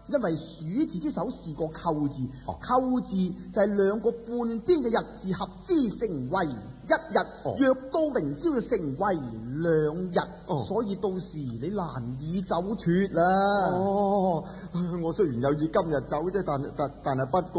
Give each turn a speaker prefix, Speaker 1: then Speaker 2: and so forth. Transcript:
Speaker 1: 因為鼠字之首是個扣字，扣字就係兩個半邊嘅日字合之成為一日，若到明朝就成為兩日，所以到時你難以走脱啦。
Speaker 2: 我雖然有意今日走啫，但係不